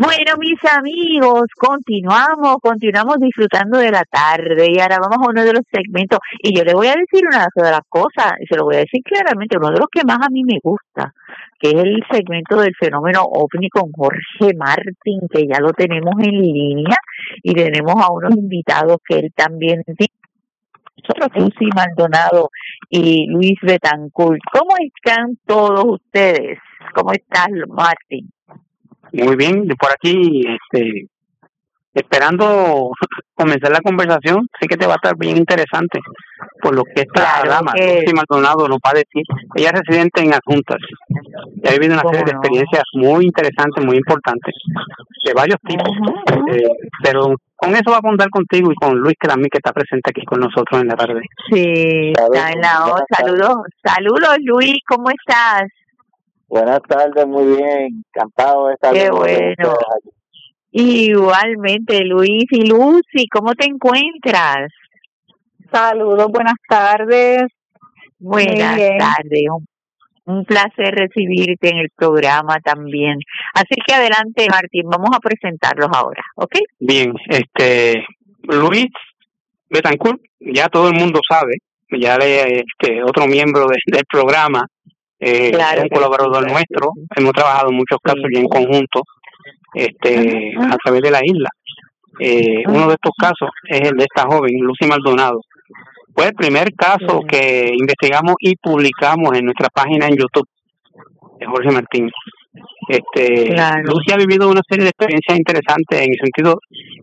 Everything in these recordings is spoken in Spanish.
Bueno, mis amigos, continuamos disfrutando de la tarde y ahora vamos a uno de los segmentos y yo le voy a decir una de las cosas y se lo voy a decir claramente, uno de los que más a mí me gusta, que es el segmento del fenómeno OVNI con Jorge Martín, que ya lo tenemos en línea y tenemos a unos invitados que él también tiene. Nosotros, Lucy Maldonado y Luis Betancourt. ¿Cómo están todos ustedes? ¿Cómo estás, Martín? Muy bien, por aquí, esperando comenzar la conversación. Sé que te va a estar bien interesante por lo que esta dama, Lucy Maldonado, nos va a decir. Ella es residente en Adjuntas y ha vivido una serie de experiencias muy interesantes, muy importantes, de varios tipos. Pero con eso va a contar contigo y con Luis, que también que está presente aquí con nosotros en la tarde. Sí, está en la hora. Saludos, Luis, ¿cómo estás? Buenas tardes, muy bien, encantado de estar. Qué bueno. Igualmente, Luis y Lucy, ¿cómo te encuentras? Saludos, buenas tardes. Buenas tardes, un placer recibirte en el programa también. Así que adelante, Martín, vamos a presentarlos ahora, ¿ok? Bien, Luis Betancourt, ya todo el mundo sabe, ya otro miembro del programa. Claro, es un colaborador nuestro, hemos trabajado en muchos casos y en conjunto a través de la isla. Uno de estos casos es el de esta joven, Lucy Maldonado. Fue el primer caso que investigamos y publicamos en nuestra página en YouTube de Jorge Martín. Lucy ha vivido una serie de experiencias interesantes en el sentido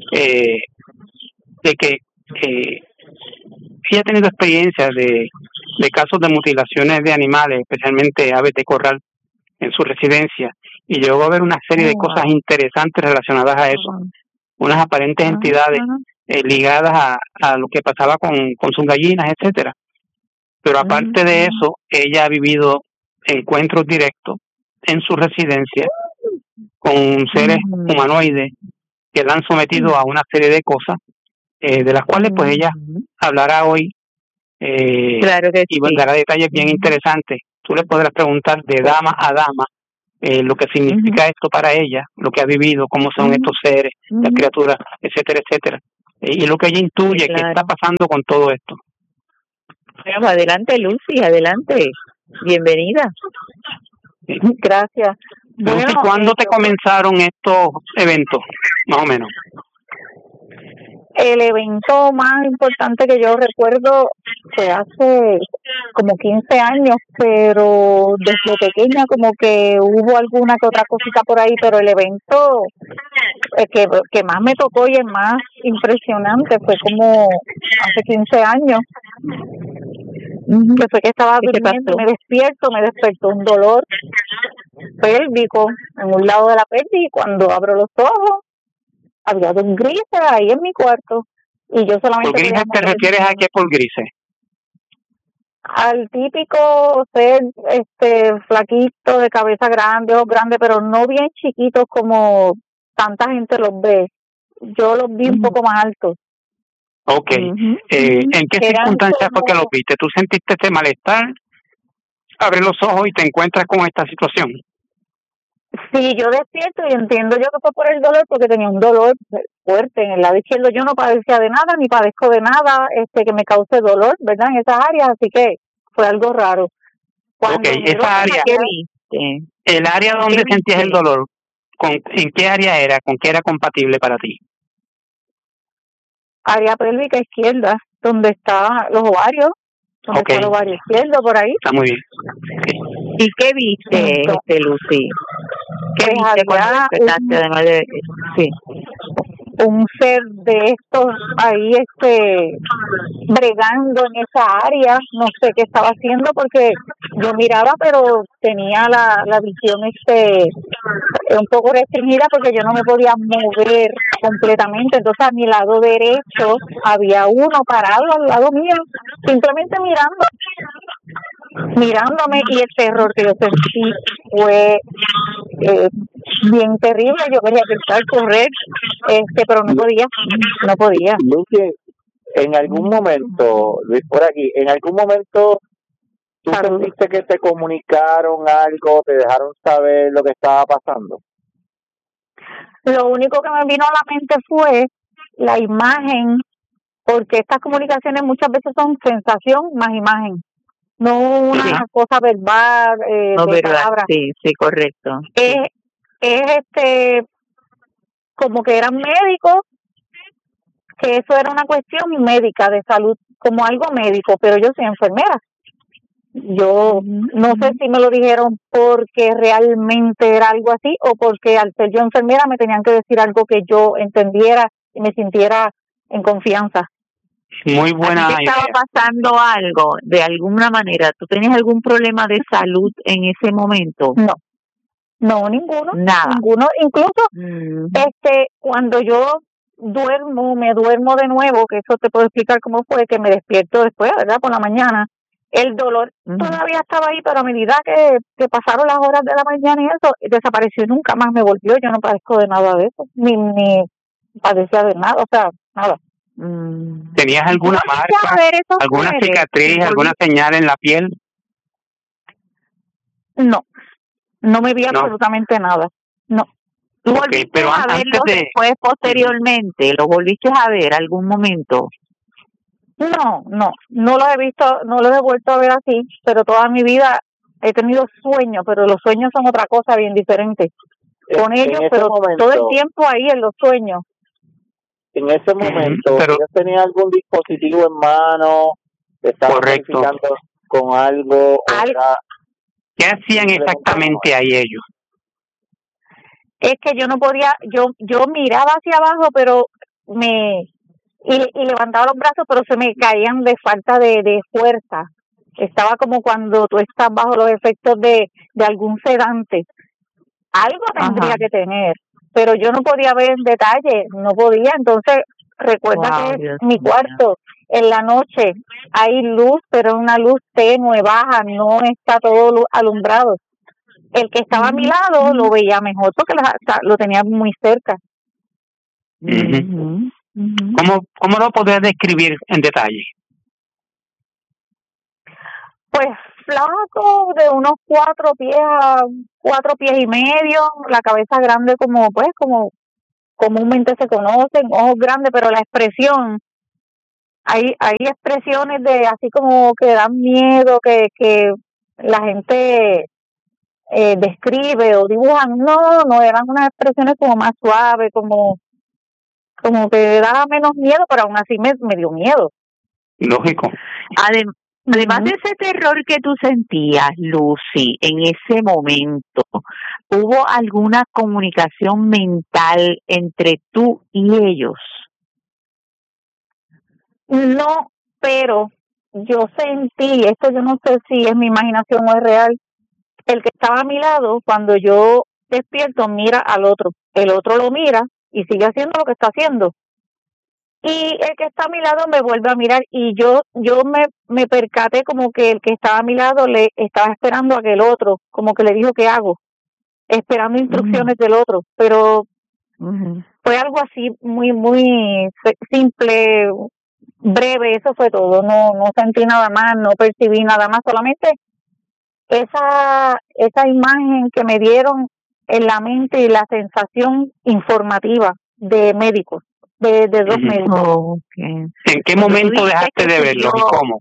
de que sí ha tenido experiencias de casos de mutilaciones de animales, especialmente aves de corral, en su residencia, y llegó a ver una serie de cosas interesantes relacionadas a eso, unas aparentes entidades ligadas a lo que pasaba con sus gallinas, etcétera. Pero aparte de eso, ella ha vivido encuentros directos en su residencia con seres humanoides que la han sometido a una serie de cosas, de las cuales pues ella hablará hoy. Claro que y dará detalles bien interesantes. Tú le podrás preguntar de dama a dama lo que significa esto para ella, lo que ha vivido, cómo son estos seres, las criaturas, etcétera, etcétera, y lo que ella intuye que está pasando con todo esto. Bueno, adelante, Lucy, adelante, bienvenida. Gracias. Lucy, ¿cuándo te comenzaron estos eventos, más o menos? El evento más importante que yo recuerdo fue hace como 15 años, pero desde pequeña como que hubo alguna que otra cosita por ahí, pero el evento que más me tocó y el más impresionante fue como hace 15 años, que fue que estaba durmiendo, me despertó un dolor pélvico en un lado de la pelvis y cuando abro los ojos había 2 grises ahí en mi cuarto y yo solamente... ¿Por grises te refieres a qué por grises? Al típico ser flaquito, de cabeza grande, ojos grandes, pero no bien chiquitos como tanta gente los ve. Yo los vi un poco más altos. Ok. ¿En qué circunstancias fue que los viste? ¿Tú sentiste este malestar? Abres los ojos y te encuentras con esta situación. Sí, yo despierto y entiendo yo que fue por el dolor, porque tenía un dolor fuerte en el lado izquierdo. Yo no padecía de nada, ni padezco de nada que me cause dolor, ¿verdad? En esas áreas, así que fue algo raro. Esa área, el área donde sentías el dolor, ¿en qué área era? ¿Con qué era compatible para ti? Área pélvica izquierda, donde están los ovarios. Donde está el ovario izquierdo, por ahí. Está muy bien. ¿Y qué viste, Lucy? ¿Qué viste cuando despertaste además de...? Sí. Un ser de estos ahí bregando en esa área, no sé qué estaba haciendo porque yo miraba, pero tenía la visión un poco restringida porque yo no me podía mover completamente. Entonces a mi lado derecho había uno parado al lado mío, simplemente mirándome, y el terror que yo sentí fue bien terrible. Yo quería gritar, correr, pero no podía. Lucy, en algún momento, Luis, por aquí, en algún momento ¿tú sentiste que te comunicaron algo, te dejaron saber lo que estaba pasando? Lo único que me vino a la mente fue la imagen, porque estas comunicaciones muchas veces son sensación más imagen, no una Sí. cosa verbal, No, de verdad, palabras. sí, correcto. Es como que eran médicos, que eso era una cuestión médica de salud, como algo médico, pero yo soy enfermera. Yo no sé si me lo dijeron porque realmente era algo así o porque al ser yo enfermera me tenían que decir algo que yo entendiera y me sintiera en confianza. Muy ¿A buena ti te estaba idea. pasando algo de alguna manera? ¿Tú tenías algún problema de salud en ese momento? No, ninguno. Nada. Ninguno. Incluso cuando yo me duermo de nuevo, que eso te puedo explicar cómo fue, que me despierto después, ¿verdad? Por la mañana. El dolor todavía estaba ahí, pero a medida que pasaron las horas de la mañana y eso, desapareció y nunca más me volvió. Yo no padezco de nada de eso, ni padecía de nada, o sea, nada. ¿Tenías alguna marca, alguna cicatriz, alguna señal en la piel? No me vi absolutamente nada, no. ¿Tú volviste a verlo después, posteriormente? ¿Lo volviste a ver algún momento? No los he visto, no los he vuelto a ver así, pero toda mi vida he tenido sueños, pero los sueños son otra cosa bien diferente. Con ellos, pero momento, todo el tiempo ahí en los sueños. En ese momento, ¿ellos tenían algún dispositivo en mano? ¿Estaban verificando con algo? ¿Qué hacían exactamente ahí ellos? Es que yo no podía, yo miraba hacia abajo, pero y levantaba los brazos, pero se me caían de falta de fuerza. Estaba como cuando tú estás bajo los efectos de algún sedante. Algo tendría que tener, pero yo no podía ver en detalle, no podía. Entonces, recuerda que mi cuarto, en la noche hay luz, pero es una luz tenue, baja, no está todo alumbrado. El que estaba a mi lado lo veía mejor porque lo tenía muy cerca. ¿Cómo lo podrías describir en detalle? Pues flaco, de unos 4 pies y medio, la cabeza grande como comúnmente se conocen, ojos grandes, pero la expresión, hay expresiones de así como que dan miedo, que la gente describe o dibujan. No, eran unas expresiones como más suaves, como que daba menos miedo, pero aún así me dio miedo. Lógico. Además de ese terror que tú sentías, Lucy, en ese momento, ¿hubo alguna comunicación mental entre tú y ellos? No, pero yo sentí, esto yo no sé si es mi imaginación o es real, el que estaba a mi lado, cuando yo despierto, mira al otro, el otro lo mira y sigue haciendo lo que está haciendo. Y el que está a mi lado me vuelve a mirar y yo me percaté como que el que estaba a mi lado le estaba esperando a que el otro, como que le dijo ¿qué hago? Esperando instrucciones del otro, pero fue algo así muy, muy simple, breve, eso fue todo. No sentí nada más, no percibí nada más, solamente esa imagen que me dieron en la mente y la sensación informativa de médicos. De 2 médicos. ¿En qué momento dejaste de verlos y cómo?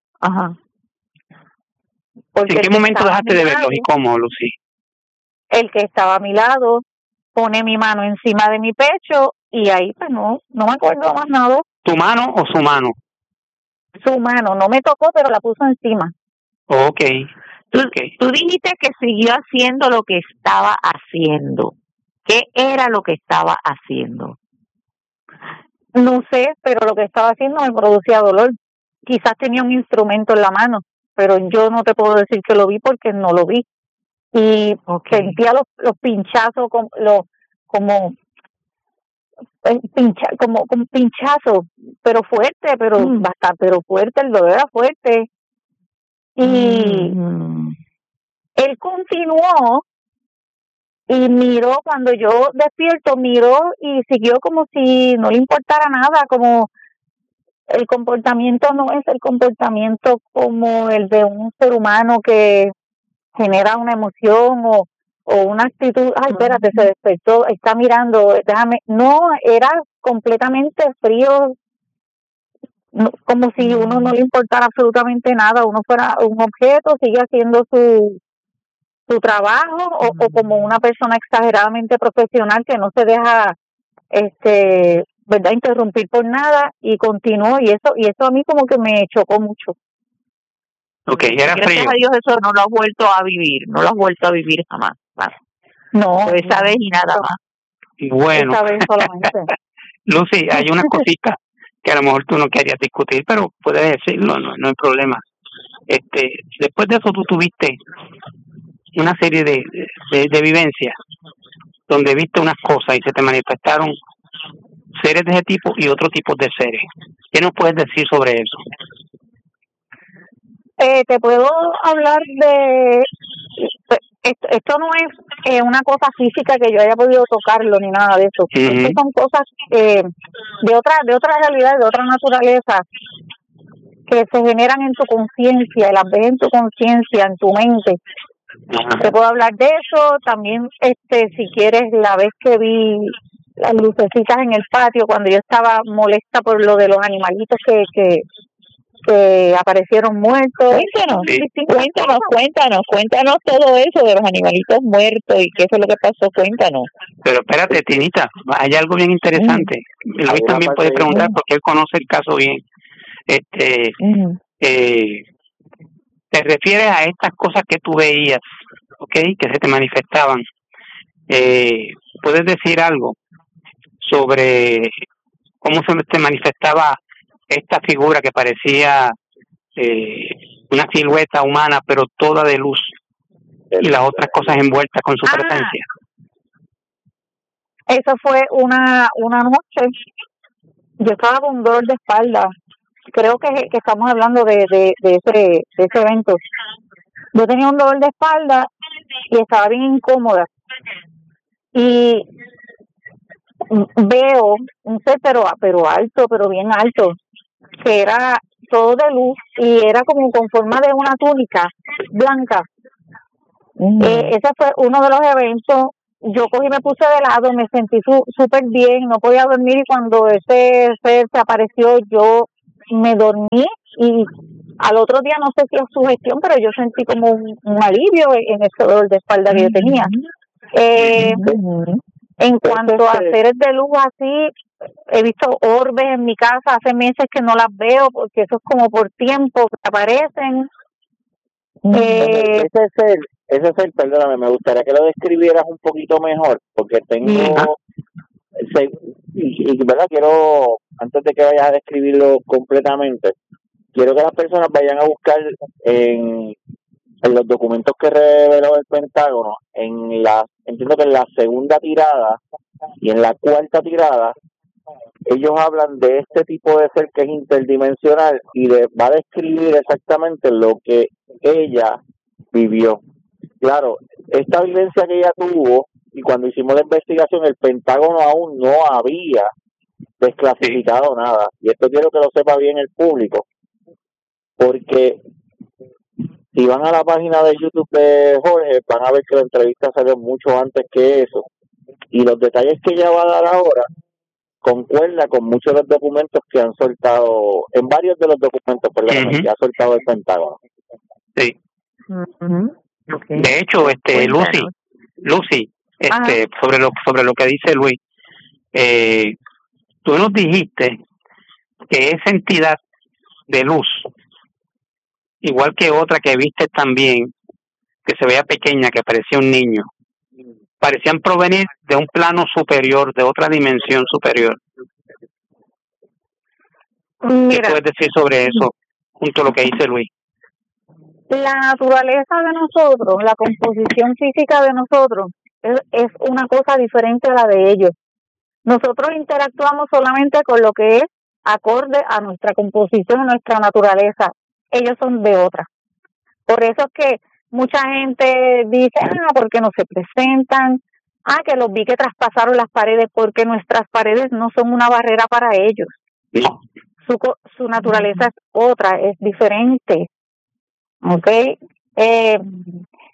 Porque ¿En qué momento dejaste de verlos y cómo, Lucy? El que estaba a mi lado pone mi mano encima de mi pecho y ahí pues no me acuerdo más nada. ¿Tu mano o su mano? Su mano, no me tocó, pero la puso encima. Okay. Tú dijiste que siguió haciendo lo que estaba haciendo. ¿Qué era lo que estaba haciendo? No sé, pero lo que estaba haciendo me producía dolor. Quizás tenía un instrumento en la mano, pero yo no te puedo decir que lo vi porque no lo vi. Y sentía los pinchazos como pinchazos, pero fuerte, pero bastante, pero fuerte, el dolor era fuerte. Y él continuó y miró, cuando yo despierto, miró y siguió como si no le importara nada, como el comportamiento no es el comportamiento como el de un ser humano que genera una emoción o o una actitud, ay, espérate, se despertó, está mirando, déjame, no, era completamente frío, como si uno no le importara absolutamente nada, uno fuera un objeto, sigue haciendo su trabajo, o como una persona exageradamente profesional que no se deja verdad, interrumpir por nada y continuó, y eso a mí como que me chocó mucho. Okay, era gracias frío. A Dios eso no lo has vuelto a vivir, no lo has vuelto a vivir jamás. No, esa vez y nada más. Bueno, esa vez solamente. Lucy, hay una cosita que a lo mejor tú no querías discutir, pero puedes decirlo, no hay problema. Después de eso tú tuviste una serie de vivencias donde viste unas cosas y se te manifestaron seres de ese tipo y otros tipos de seres. ¿Qué nos puedes decir sobre eso? Te puedo hablar de esto no es una cosa física que yo haya podido tocarlo ni nada de eso. Estas son cosas de otra realidad, de otra naturaleza, que se generan en tu conciencia, las ves en tu conciencia, en tu mente. Te puedo hablar de eso. También, si quieres, la vez que vi las lucecitas en el patio cuando yo estaba molesta por lo de los animalitos que aparecieron muertos. Cuéntanos todo eso de los animalitos muertos y qué fue lo que pasó, cuéntanos. Pero espérate, Tinita, hay algo bien interesante. Luis también puede preguntar porque él conoce el caso bien. Te refieres a estas cosas que tú veías, ¿okay? Que se te manifestaban. ¿Puedes decir algo sobre cómo se te manifestaba esta figura que parecía una silueta humana, pero toda de luz, y las otras cosas envueltas con su presencia? Eso fue una noche. Yo estaba con un dolor de espalda. Creo que estamos hablando de ese evento. Yo tenía un dolor de espalda y estaba bien incómoda. Y veo un ser pero alto, pero bien alto, que era todo de luz y era como con forma de una túnica blanca. Ese fue uno de los eventos. Yo cogí y me puse de lado, me sentí súper bien, no podía dormir, y cuando ese ser se apareció yo me dormí, y al otro día no sé si es sugestión, pero yo sentí como un alivio en ese dolor de espalda que yo tenía. En cuanto a seres de luz así, he visto orbes en mi casa, hace meses que no las veo porque eso es como por tiempo que aparecen. Ese ser, perdóname, me gustaría que lo describieras un poquito mejor, porque tengo y verdad, quiero, antes de que vayas a describirlo completamente, quiero que las personas vayan a buscar en los documentos que reveló el Pentágono, entiendo que en la segunda tirada y en la cuarta tirada, ellos hablan de este tipo de ser que es interdimensional y va a describir exactamente lo que ella vivió. Claro, esta vivencia que ella tuvo, y cuando hicimos la investigación, el Pentágono aún no había desclasificado nada. Y esto quiero que lo sepa bien el público, porque si van a la página de YouTube de Jorge, van a ver que la entrevista salió mucho antes que eso. Y los detalles que ella va a dar ahora concuerda con muchos de los documentos que han soltado, en varios de los documentos, que ha soltado el Pentágono. Sí. Okay. De hecho, Lucy, sobre lo que dice Luis, tú nos dijiste que esa entidad de luz, igual que otra que viste también, que se veía pequeña, que parecía un niño, parecían provenir de un plano superior, de otra dimensión superior. Mira, ¿qué puedes decir sobre eso, junto a lo que dice Luis? La naturaleza de nosotros, la composición física de nosotros, es una cosa diferente a la de ellos. Nosotros interactuamos solamente con lo que es acorde a nuestra composición, a nuestra naturaleza. Ellos son de otra. Por eso es que mucha gente dice, ¿por qué no se presentan? Que los vi que traspasaron las paredes, porque nuestras paredes no son una barrera para ellos. No. Su naturaleza es otra, es diferente. Okay.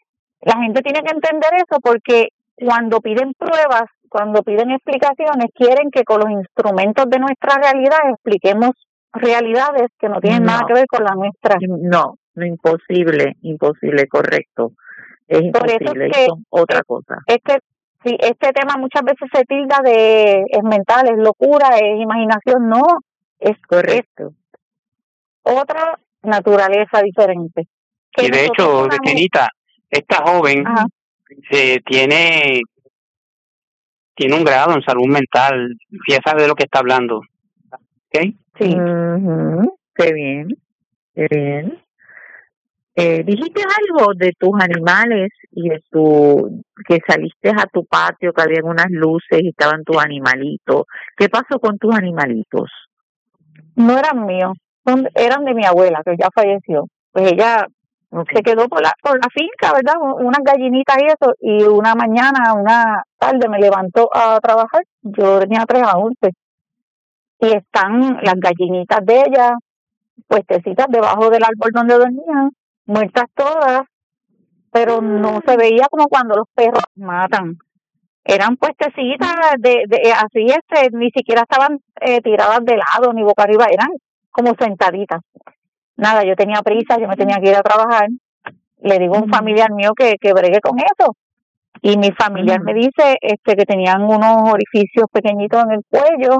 La gente tiene que entender eso porque cuando piden pruebas, cuando piden explicaciones, quieren que con los instrumentos de nuestra realidad expliquemos realidades que no tienen nada que ver con la nuestra. No, imposible, correcto. Es imposible, eso es otra cosa. Es que sí, este tema muchas veces se tilda de es mental, es locura, es imaginación, no, es correcto. Es otra naturaleza diferente. Y de hecho, Vecinita, esta joven tiene un grado en salud mental, ya sabe de lo que está hablando. ¿Ok? Sí. Qué bien, qué bien. Dijiste algo de tus animales y de que saliste a tu patio, que habían unas luces y estaban tus animalitos. ¿Qué pasó con tus animalitos? No eran míos, eran de mi abuela, que ya falleció. Pues ella se quedó por la finca, ¿verdad? Unas gallinitas y eso, y una tarde me levantó a trabajar, yo tenía 3 a 11, y están las gallinitas de ella, puestecitas debajo del árbol donde dormían, muertas todas, pero no se veía como cuando los perros matan. Eran puestecitas así, ni siquiera estaban tiradas de lado ni boca arriba, eran como sentaditas. Nada, yo tenía prisa, yo me tenía que ir a trabajar. Le digo a un familiar mío que bregue con eso. Y mi familiar me dice que tenían unos orificios pequeñitos en el cuello.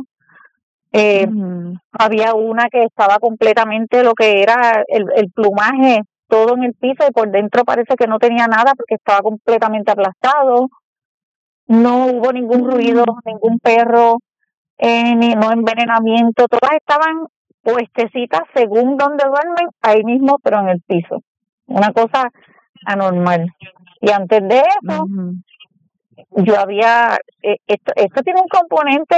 Había una que estaba completamente lo que era el plumaje todo en el piso y por dentro parece que no tenía nada porque estaba completamente aplastado. No hubo ningún ruido, ningún perro, no envenenamiento, todas estaban puestecitas según donde duermen, ahí mismo, pero en el piso. Una cosa anormal. Y antes de eso, yo había, esto tiene un componente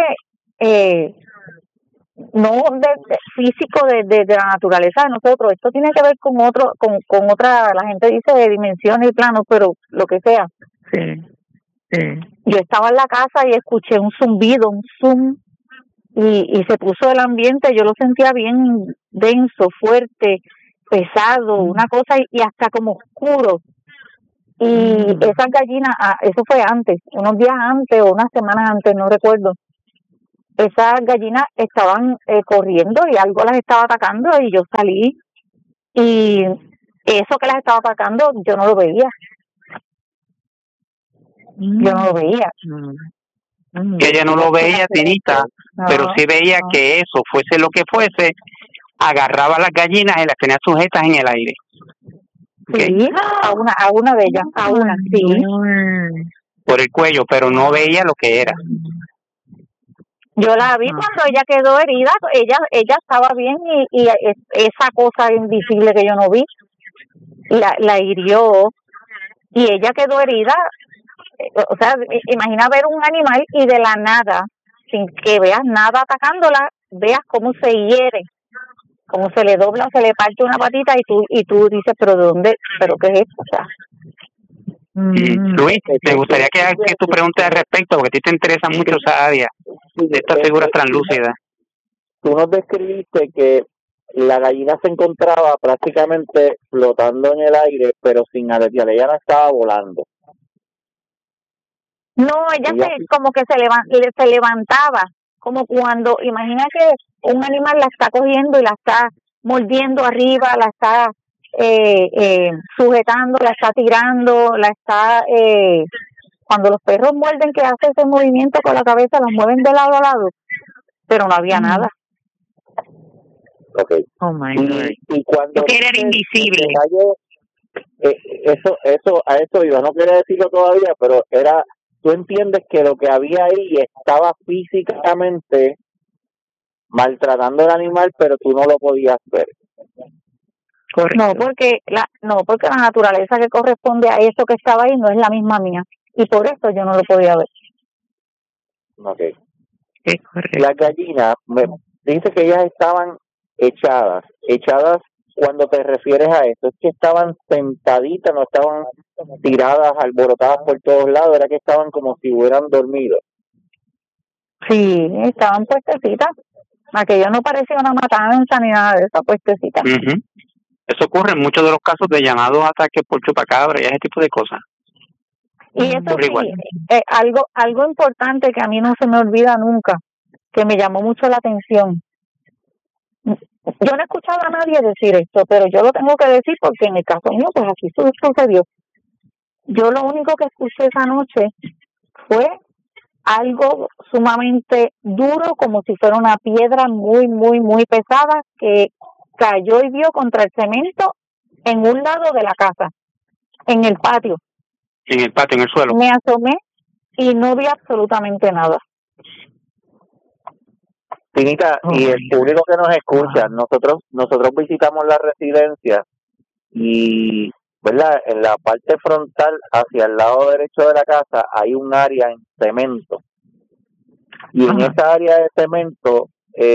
no físico de la naturaleza de nosotros, esto tiene que ver con otra, la gente dice de dimensiones y planos, pero lo que sea. Sí. Yo estaba en la casa y escuché un zumbido, un zoom, y se puso el ambiente, yo lo sentía bien denso, fuerte, pesado, una cosa y hasta como oscuro. Y esas gallinas, eso fue antes, unos días antes o unas semanas antes, no recuerdo. Esas gallinas estaban corriendo y algo las estaba atacando y yo salí y eso que las estaba atacando yo no lo veía. Yo no lo veía. Que ella no lo veía, Tinita, pero sí veía que eso, fuese lo que fuese, agarraba las gallinas y las tenía sujetas en el aire. ¿Okay? Sí, a una de ellas, sí. Por el cuello, pero no veía lo que era. Yo la vi cuando ella quedó herida, ella estaba bien y esa cosa invisible que yo no vi la hirió y ella quedó herida. O sea, imagina ver un animal y de la nada, sin que veas nada atacándola, veas cómo se hiere, cómo se le dobla, se le parte una patita y tú dices, pero ¿de dónde? ¿Pero qué es esto? O sea, Luis, me gustaría que tú preguntes al respecto, porque a ti te interesa mucho esa área de estas figuras translúcidas. Tú nos describiste que la gallina se encontraba prácticamente flotando en el aire, pero sin aletear, ella no estaba volando. No, ella como que se levantaba, como cuando, imagina que un animal la está cogiendo y la está mordiendo arriba, la está sujetando, la está tirando, la está cuando los perros muerden que hace ese movimiento con la cabeza, los mueven de lado a lado, pero no había nada. Okay. Oh my God. Y cuando era invisible. A eso iba, no quería decirlo todavía, pero era, tú entiendes que lo que había ahí estaba físicamente maltratando al animal, pero tú no lo podías ver. Correcto. No, porque la naturaleza que corresponde a eso que estaba ahí no es la misma mía y por eso yo no lo podía ver. Okay. Es correcto. Las gallinas, dice que ellas estaban echadas cuando te refieres a eso, es que estaban sentaditas, no estaban tiradas, alborotadas por todos lados, era que estaban como si hubieran dormido. Sí, estaban puestecitas. Aquello no parecía una matanza ni nada de eso, puestecitas. Eso ocurre en muchos de los casos de llamados ataques por chupacabra y ese tipo de cosas. Y eso por sí, igual. algo importante que a mí no se me olvida nunca, que me llamó mucho la atención. Yo no he escuchado a nadie decir esto, pero yo lo tengo que decir porque en el caso mío, pues aquí sucedió. Yo lo único que escuché esa noche fue algo sumamente duro, como si fuera una piedra muy, muy, muy pesada que cayó y dio contra el cemento en un lado de la casa, en el patio. En el patio, en el suelo. Me asomé y no vi absolutamente nada. Tinita, y el público que nos escucha, nosotros visitamos la residencia y, ¿verdad? En la parte frontal, hacia el lado derecho de la casa, hay un área en cemento. Y en esa área de cemento,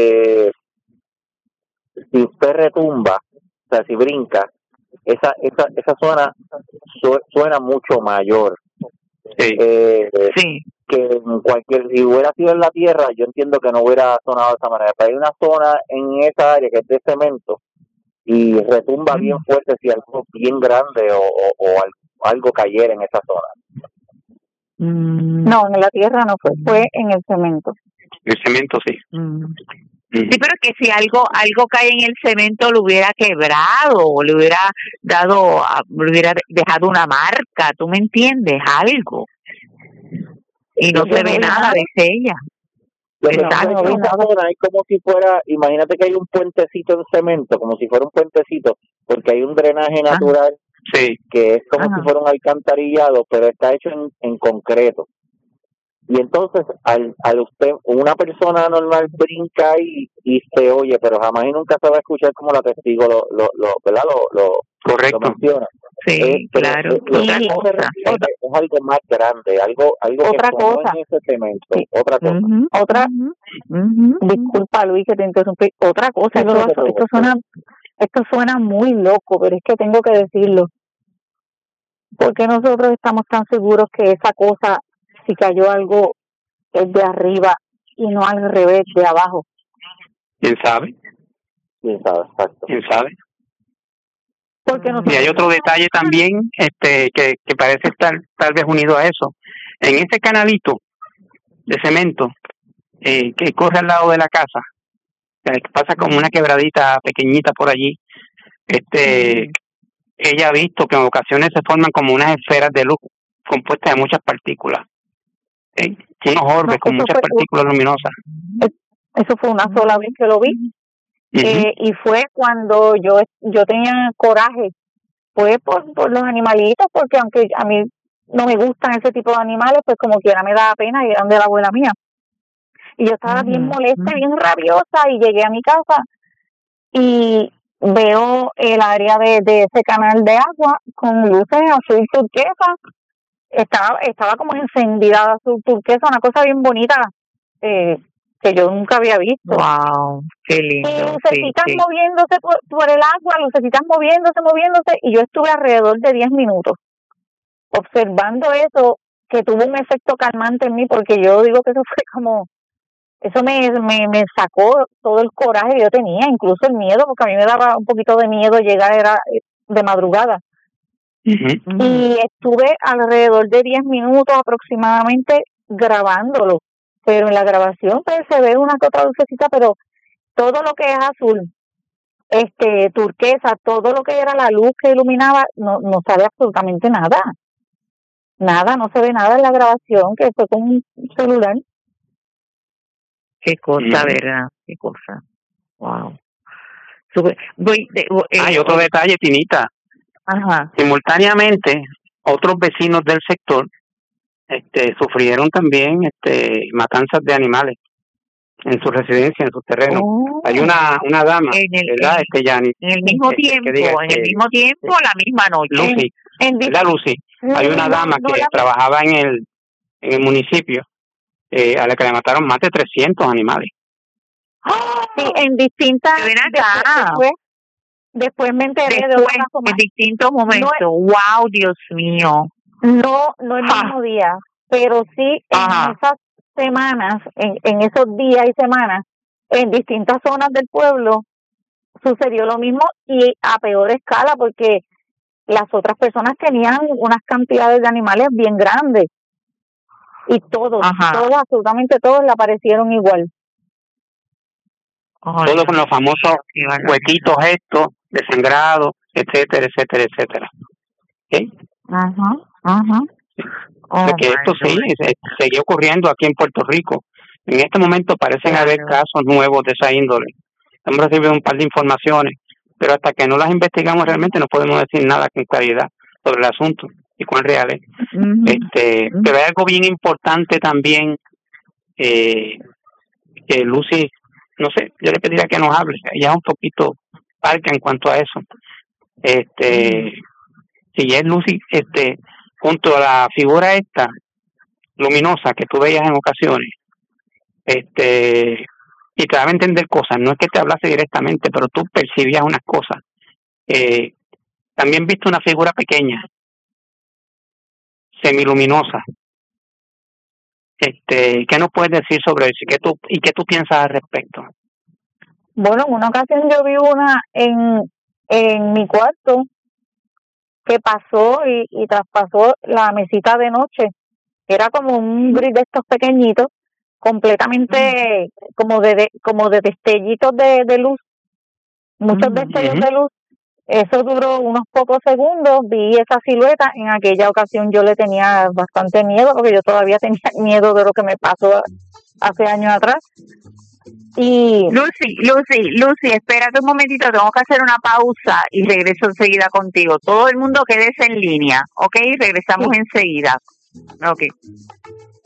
si usted retumba, o sea, si brinca, esa zona suena mucho mayor. Sí. Sí. Que si hubiera sido en la tierra, yo entiendo que no hubiera sonado de esa manera, pero hay una zona en esa área que es de cemento y retumba bien fuerte si algo bien grande o algo cayera en esa zona. No, en la tierra no fue en el cemento. El cemento, sí. Sí, pero que si algo cae en el cemento lo hubiera quebrado, o le hubiera dejado una marca, ¿tú me entiendes? Algo. Y no se ve nada, dice ella. Exacto. Hay como si fuera, imagínate que hay un puentecito en cemento, como si fuera un puentecito, porque hay un drenaje natural que es como si fuera un alcantarillado, pero está hecho en concreto. Y entonces, al usted, una persona normal brinca y se oye, pero jamás y nunca se va a escuchar como la testigo ¿verdad? Correcto. Lo menciona. Sí, claro. Es algo más grande, algo otra que cosa en ese cemento, otra cosa. Disculpa, Luis, que te interrumpí. Otra cosa, esto suena muy loco, pero es que tengo que decirlo. Porque nosotros estamos tan seguros que esa cosa, si cayó algo, es de arriba y no al revés, de abajo? ¿Quién sabe? Exacto. ¿Quién sabe? Porque y hay otro detalle también que parece estar tal vez unido a eso. En ese canalito de cemento que corre al lado de la casa, que pasa como una quebradita pequeñita por allí, ella ha visto que en ocasiones se forman como unas esferas de luz compuestas de muchas partículas, unos orbes con muchas partículas luminosas. Eso fue una sola vez que lo vi. Y fue cuando yo tenía coraje, fue por los animalitos, porque aunque a mí no me gustan ese tipo de animales, pues como quiera me daba pena y eran de la abuela mía. Y yo estaba bien molesta, bien rabiosa, y llegué a mi casa y veo el área de ese canal de agua con luces azul turquesa. Estaba como encendida de azul turquesa, una cosa bien bonita, que yo nunca había visto. Wow, qué lindo. Y lucecitas moviéndose por el agua, lucecitas moviéndose, y yo estuve alrededor de 10 minutos observando eso, que tuvo un efecto calmante en mí, porque yo digo que eso fue como, eso me sacó todo el coraje que yo tenía, incluso el miedo, porque a mí me daba un poquito de miedo llegar, era de madrugada. Y estuve alrededor de 10 minutos aproximadamente grabándolo, pero en la grabación pues se ve una que otra lucecita, pero todo lo que es azul, turquesa, todo lo que era la luz que iluminaba, no sabe absolutamente nada, no se ve nada en la grabación, que fue con un celular. Qué cosa, ¿verdad? Qué cosa. Wow. Hay otro detalle, Tinita. Simultáneamente, otros vecinos del sector sufrieron también matanzas de animales en su residencia, en su terreno. Hay una dama, ¿verdad? Yanis, en el mismo tiempo, la misma noche. Lucy, ¿verdad, Lucy? Hay una dama que trabajaba en el municipio, a la que le mataron más de 300 animales. Sí, en distintas. Después me enteré de otra cosa más. En distintos momentos. Wow, Dios mío. No el mismo día, pero sí en esas semanas, en esos días y semanas, en distintas zonas del pueblo sucedió lo mismo y a peor escala, porque las otras personas tenían unas cantidades de animales bien grandes y todos, absolutamente todos le aparecieron igual. Todos con los famosos huequitos estos, desangrados, etcétera, etcétera, etcétera. ¿Okay? Que esto sí sigue ocurriendo aquí en Puerto Rico. En este momento parecen haber casos nuevos de esa índole. Hemos recibido un par de informaciones, pero hasta que no las investigamos realmente no podemos decir nada con claridad sobre el asunto y cuán real es. Pero hay algo bien importante también, que Lucy, no sé, yo le pediría que nos hable, ella es un poquito parca en cuanto a eso. Si es Lucy, junto a la figura esta luminosa que tú veías en ocasiones, y te daba a entender cosas, no es que te hablase directamente, pero tú percibías unas cosas. También viste una figura pequeña, semiluminosa. ¿Qué nos puedes decir sobre eso y qué tú piensas al respecto? Bueno, en una ocasión yo vi una en mi cuarto que pasó y traspasó la mesita de noche. Era como un gris de estos pequeñitos, completamente como de destellitos de luz, muchos destellos de luz. Eso duró unos pocos segundos, vi esa silueta. En aquella ocasión yo le tenía bastante miedo, porque yo todavía tenía miedo de lo que me pasó hace años atrás. Y Lucy, espérate un momentito, tengo que hacer una pausa y regreso enseguida contigo. Todo el mundo quédese en línea, ¿ok? Regresamos enseguida. Ok.